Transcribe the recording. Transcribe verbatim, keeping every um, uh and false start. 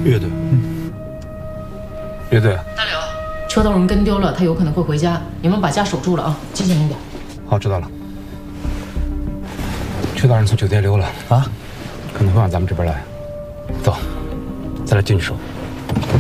乐队。嗯。乐队。 大刘，车头人跟丢了，他有可能会回家，你们把家守住了啊，记性一点。 好，知道了。邱大人从酒店溜了啊，可能会往咱们这边来。走，咱俩进去说。